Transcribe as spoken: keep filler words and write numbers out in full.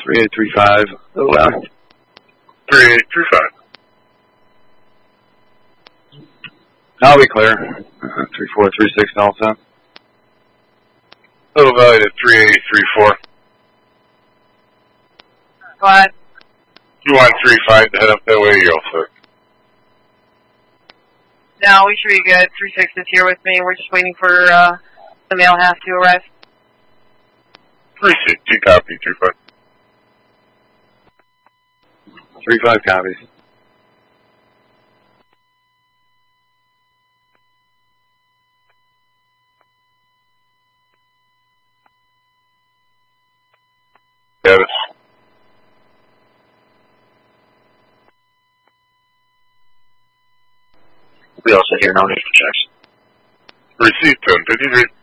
three eight three five. Left. three eight three five. I'll be clear. Uh, three four three six Delta. Little Valley to three eight three four. What? You want three five to head up that way, you're all set. No, we should be good. three six is here with me. We're just waiting for uh, the male half to arrive. three six, two copy, three five. three five copies. Got it. We also hear no need for checks. Receipt ten fifty-three.